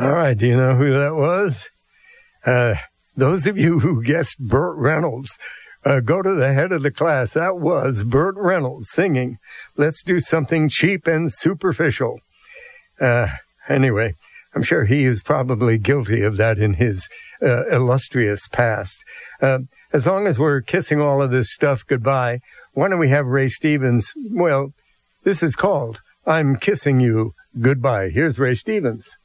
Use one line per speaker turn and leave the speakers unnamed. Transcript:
All right, do you know who that was? Those of you who guessed Burt Reynolds, go to the head of the class. That was Burt Reynolds singing Let's Do Something Cheap and Superficial. Anyway, I'm sure he is probably guilty of that in his illustrious past. As long as we're kissing all of this stuff goodbye, why don't we have Ray Stevens? Well, this is called I'm Kissing You Goodbye. Here's Ray Stevens.